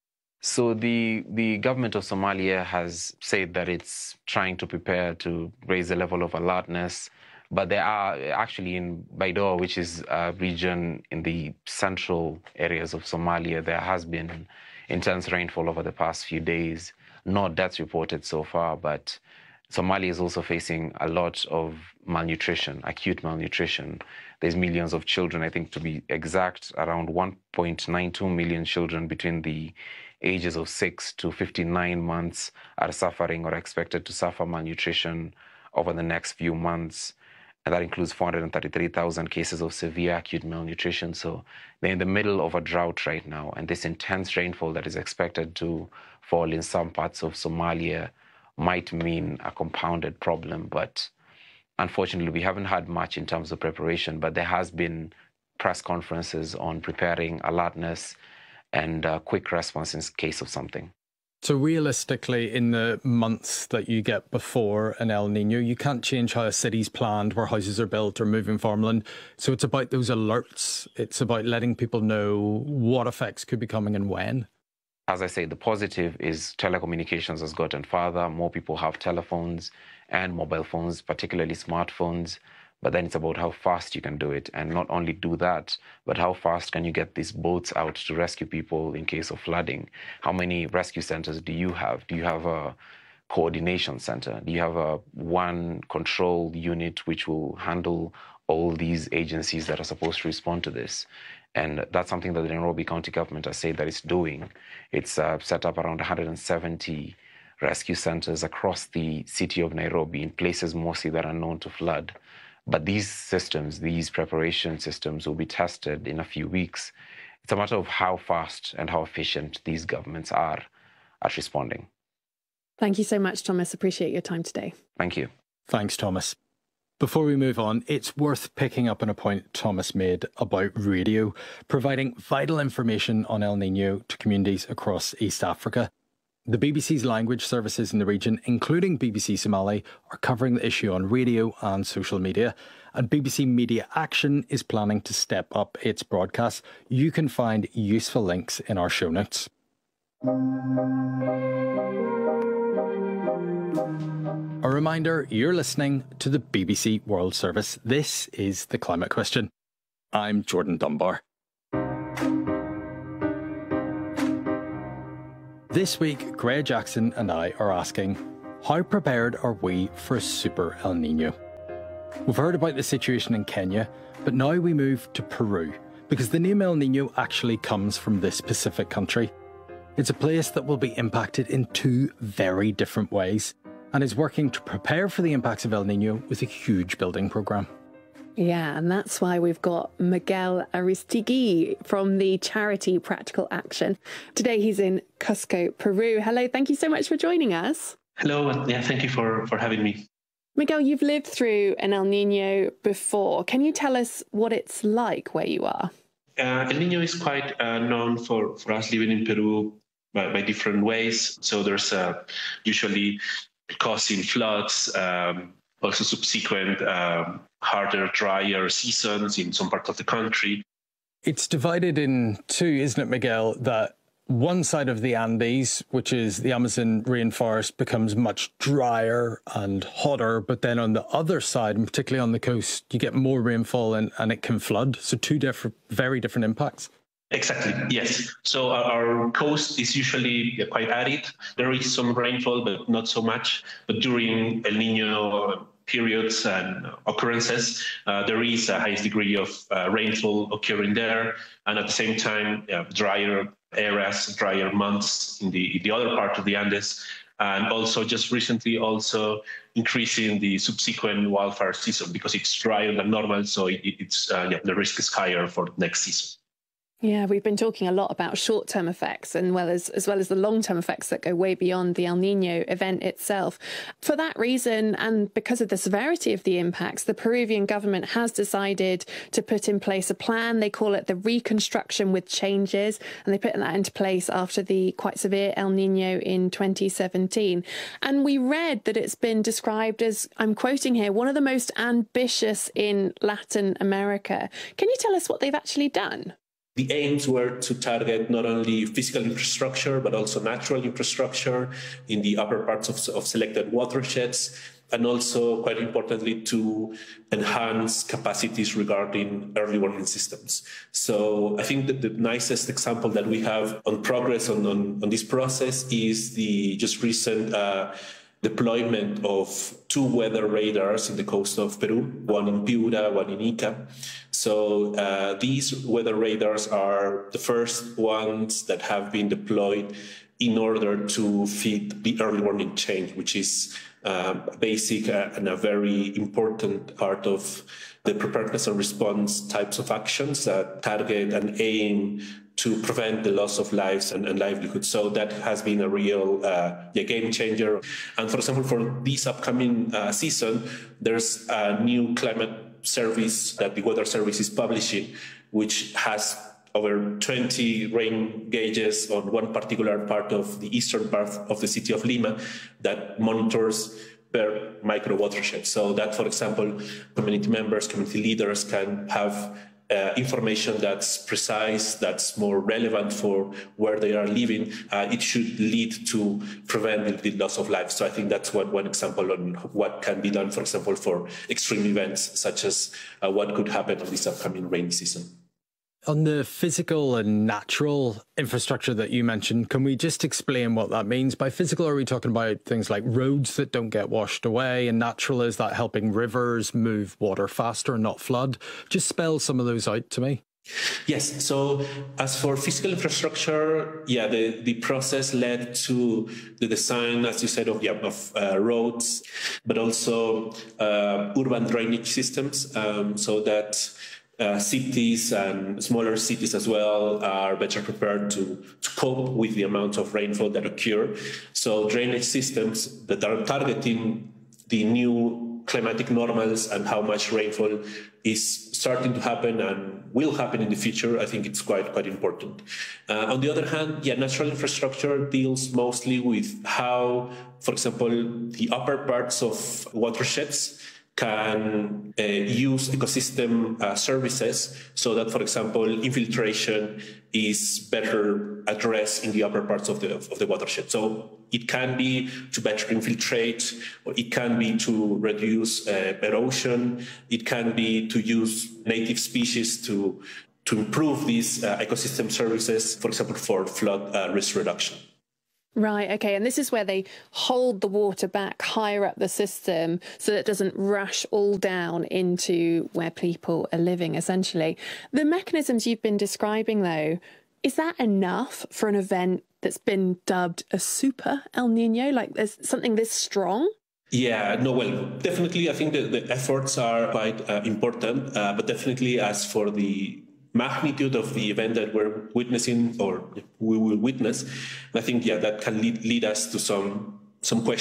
So the, the government of Somalia has said that it's trying to prepare to raise the level of alertness. But there are actually in Baidoa, which is a region in the central areas of Somalia, there has been intense rainfall over the past few days. No deaths reported so far, but Somalia is also facing a lot of malnutrition, acute malnutrition. There's millions of children, I think to be exact, around one point nine two million children between the ages of six to fifty-nine months are suffering or expected to suffer malnutrition over the next few months. And that includes four hundred thirty-three thousand cases of severe acute malnutrition. So they're in the middle of a drought right now. And this intense rainfall that is expected to fall in some parts of Somalia might mean a compounded problem. But unfortunately, we haven't had much in terms of preparation. But there has been press conferences on preparing alertness and uh, quick response in case of something. So realistically, in the months that you get before an El Nino, you can't change how a city's planned, where houses are built or moving farmland. So it's about those alerts. It's about letting people know what effects could be coming and when. As I say, the positive is telecommunications has gotten further. More people have telephones and mobile phones, particularly smartphones. But then it's about how fast you can do it. And not only do that, but how fast can you get these boats out to rescue people in case of flooding? How many rescue centers do you have? Do you have a coordination center? Do you have a one control unit which will handle all these agencies that are supposed to respond to this? And that's something that the Nairobi County government has said that it's doing. It's uh, set up around one hundred seventy rescue centers across the city of Nairobi in places mostly that are known to flood. But these systems, these preparation systems will be tested in a few weeks. It's a matter of how fast and how efficient these governments are at responding. Thank you so much, Thomas. Appreciate your time today. Thank you. Thanks, Thomas. Before we move on, it's worth picking up on a point Thomas made about radio, providing vital information on El Niño to communities across East Africa. The B B C's language services in the region, including B B C Somali, are covering the issue on radio and social media. And B B C Media Action is planning to step up its broadcasts. You can find useful links in our show notes. A reminder, you're listening to the B B C World Service. This is The Climate Question. I'm Jordan Dunbar. This week, Greg Jackson and I are asking, how prepared are we for a super El Niño? We've heard about the situation in Kenya, but now we move to Peru, because the name El Niño actually comes from this Pacific country. It's a place that will be impacted in two very different ways, and is working to prepare for the impacts of El Niño with a huge building programme. Yeah, and that's why we've got Miguel Aristigui from the charity Practical Action. Today he's in Cusco, Peru. Hello, thank you so much for joining us. Hello, and yeah, thank you for, for having me. Miguel, you've lived through an El Niño before. Can you tell us what it's like where you are? Uh, El Niño is quite uh, known for, for us living in Peru by, by different ways. So there's uh, usually causing floods, um, also subsequent um, harder, drier seasons in some parts of the country. It's divided in two, isn't it, Miguel? That one side of the Andes, which is the Amazon rainforest, becomes much drier and hotter. But then on the other side, and particularly on the coast, you get more rainfall and, and it can flood. So two different, very different impacts. Exactly, yes. So our, our coast is usually quite arid. There is some rainfall, but not so much. But during El Niño periods and occurrences, uh, there is a highest degree of uh, rainfall occurring there. And at the same time, uh, drier areas, drier months in the, in the other part of the Andes. And also just recently also increasing the subsequent wildfire season because it's drier than normal. So it, it's uh, yeah, the risk is higher for next season. Yeah, we've been talking a lot about short-term effects and well as, as well as the long-term effects that go way beyond the El Niño event itself. For that reason, and because of the severity of the impacts, the Peruvian government has decided to put in place a plan. They call it the Reconstruction with Changes, and they put that into place after the quite severe El Niño in twenty seventeen. And we read that it's been described as, I'm quoting here, one of the most ambitious in Latin America. Can you tell us what they've actually done? The aims were to target not only physical infrastructure, but also natural infrastructure in the upper parts of, of selected watersheds, and also, quite importantly, to enhance capacities regarding early warning systems. So I think that the nicest example that we have on progress on, on, on this process is the just recent uh, deployment of two weather radars in the coast of Peru, one in Piura, one in Ica. So uh, these weather radars are the first ones that have been deployed in order to feed the early warning chain, which is uh, basic uh, and a very important part of the preparedness and response types of actions that target and aim to prevent the loss of lives and, and livelihoods. So that has been a real uh, yeah, game changer. And for example, for this upcoming uh, season, there's a new climate service that the Weather Service is publishing, which has over twenty rain gauges on one particular part of the eastern part of the city of Lima that monitors per micro watershed. So that, for example, community members, community leaders can have Uh, information that's precise, that's more relevant for where they are living. Uh, it should lead to prevent the, the loss of life. So I think that's one, one example on what can be done, for example, for extreme events, such as uh, what could happen on this upcoming rainy season. On the physical and natural infrastructure that you mentioned, can we just explain what that means? By physical, are we talking about things like roads that don't get washed away? And natural, is that helping rivers move water faster and not flood? Just spell some of those out to me. Yes. So as for physical infrastructure, yeah, the, the process led to the design, as you said, of, yeah, of uh, roads, but also uh, urban drainage systems, um, so that uh, cities and smaller cities as well are better prepared to, to cope with the amount of rainfall that occur. So drainage systems that are targeting the new climatic normals and how much rainfall is starting to happen and will happen in the future, I think it's quite quite important. Uh, on the other hand, yeah, natural infrastructure deals mostly with how, for example, the upper parts of watersheds can uh, use ecosystem uh, services so that, for example, infiltration is better addressed in the upper parts of the of the watershed. So it can be to better infiltrate, or it can be to reduce uh, erosion, it can be to use native species to to improve these uh, ecosystem services, for example, for flood uh, risk reduction. Right, OK. And this is where they hold the water back higher up the system so that it doesn't rush all down into where people are living, essentially. The mechanisms you've been describing, though, is that enough for an event that's been dubbed a super El Nino? Like there's something this strong? Yeah, no, well, definitely I think that the efforts are quite uh, important, uh, but definitely as for the magnitude of the event that we're witnessing or we will witness, I think, yeah, that can lead, lead us to some some questions